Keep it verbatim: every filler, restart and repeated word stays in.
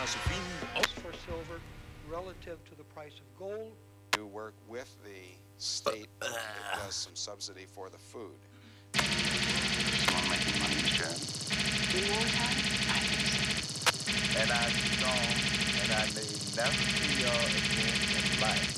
for silver relative to the price of gold. To work with the state that does some subsidy for the food. Someone making money, Mister Evans? In wartime, I think so. And I be gone, and I may never see y'all again in life.